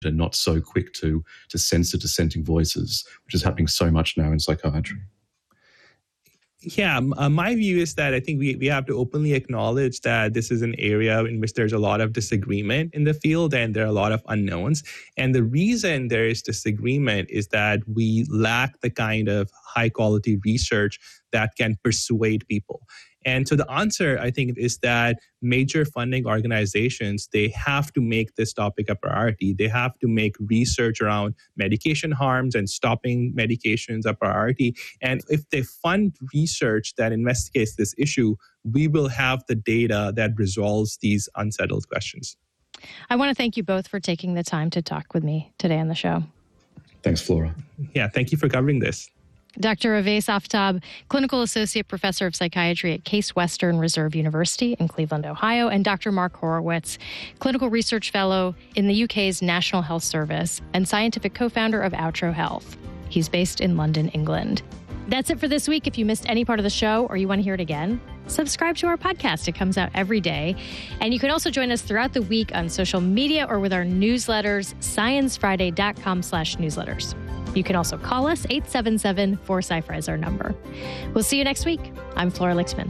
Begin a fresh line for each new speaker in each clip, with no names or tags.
and not so quick to censor dissenting voices, which is happening so much now in psychiatry.
Yeah, my view is that I think we have to openly acknowledge that this is an area in which there's a lot of disagreement in the field and there are a lot of unknowns. And the reason there is disagreement is that we lack the kind of high quality research that can persuade people. And so the answer, I think, is that major funding organizations, they have to make this topic a priority. They have to make research around medication harms and stopping medications a priority. And if they fund research that investigates this issue, we will have the data that resolves these unsettled questions.
I want to thank you both for taking the time to talk with me today on the show.
Thanks, Flora.
Yeah, thank you for covering this.
Dr. Awais Aftab, Clinical Associate Professor of Psychiatry at Case Western Reserve University in Cleveland, Ohio, and Dr. Mark Horowitz, Clinical Research Fellow in the UK's National Health Service and scientific co-founder of Outro Health. He's based in London, England. That's it for this week. If you missed any part of the show or you want to hear it again, subscribe to our podcast. It comes out every day. And you can also join us throughout the week on social media or with our newsletters, sciencefriday.com/newsletters. You can also call us, 877-4-CYFRA is our number. We'll see you next week. I'm Flora Lixman.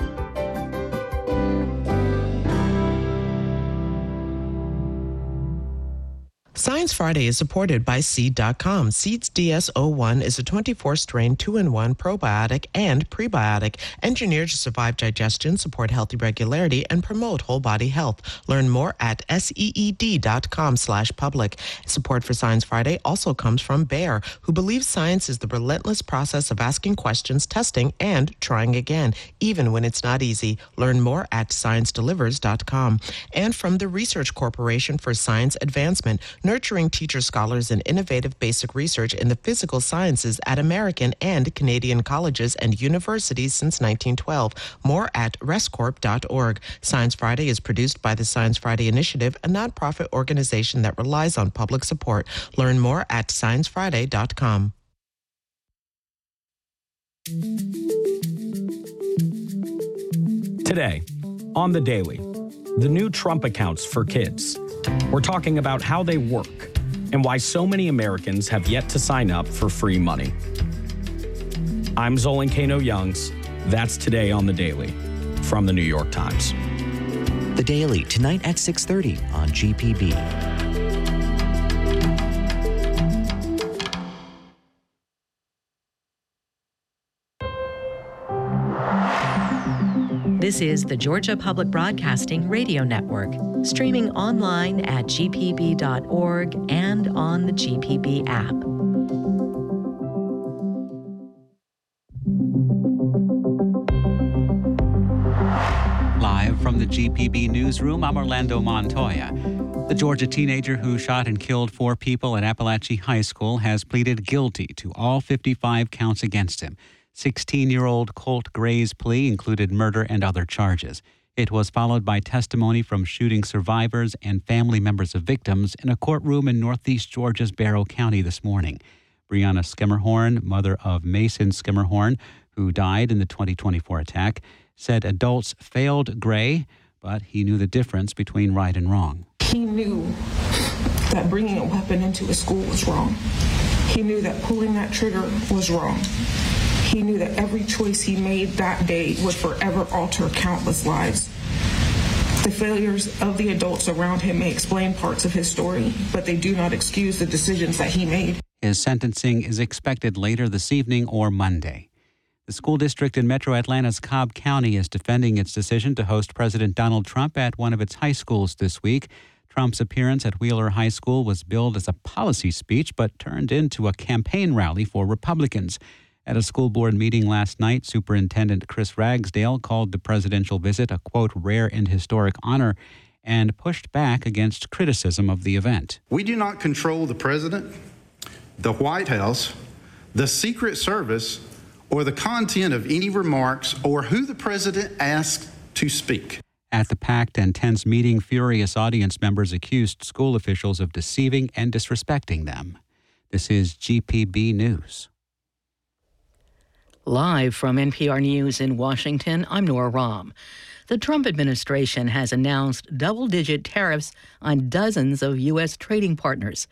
Science Friday is supported by Seed.com. Seed's DS-01 is a 24-strain 2-in-1 probiotic and prebiotic engineered to survive digestion, support healthy regularity, and promote whole body health. Learn more at seed.com/public. Support for Science Friday also comes from Bayer, who believes science is the relentless process of asking questions, testing, and trying again, even when it's not easy. Learn more at sciencedelivers.com. And from the Research Corporation for Science Advancement, nurturing teacher scholars in innovative basic research in the physical sciences at American and Canadian colleges and universities since 1912. More at rescorp.org. Science Friday is produced by the Science Friday Initiative, a nonprofit organization that relies on public support. Learn more at sciencefriday.com.
Today, on The Daily, the new Trump accounts for kids. We're talking about how they work and why so many Americans have yet to sign up for free money. I'm Zolan Kano-Youngs. That's Today on The Daily from The New York Times.
The Daily, tonight at 6:30 on GPB.
This is the Georgia Public Broadcasting Radio Network, streaming online at gpb.org and on the GPB app.
Live from the GPB newsroom, I'm Orlando Montoya. The Georgia teenager who shot and killed 4 people at Appalachia High School has pleaded guilty to all 55 counts against him. 16-year-old Colt Gray's plea included murder and other charges. It was followed by testimony from shooting survivors and family members of victims in a courtroom in northeast Georgia's Barrow County this morning. Brianna Skimmerhorn, mother of Mason Skimmerhorn, who died in the 2024 attack, said adults failed Gray, but he knew the difference between right and wrong.
He knew that bringing a weapon into a school was wrong. He knew that pulling that trigger was wrong. He knew that every choice he made that day would forever alter countless lives. The failures of the adults around him may explain parts of his story, but they do not excuse the decisions that he made.
His sentencing is expected later this evening or Monday. The school district in Metro Atlanta's Cobb County is defending its decision to host President Donald Trump at one of its high schools this week. Trump's appearance at Wheeler High School was billed as a policy speech, but turned into a campaign rally for Republicans. At a school board meeting last night, Superintendent Chris Ragsdale called the presidential visit a, quote, rare and historic honor and pushed back against criticism of the event.
We do not control the president, the White House, the Secret Service, or the content of any remarks or who the president asked to speak.
At the packed and tense meeting, furious audience members accused school officials of deceiving and disrespecting them. This is GPB News.
Live from NPR News in Washington, I'm Nora Rahm.
The Trump administration has announced double-digit tariffs on dozens of U.S. trading partners.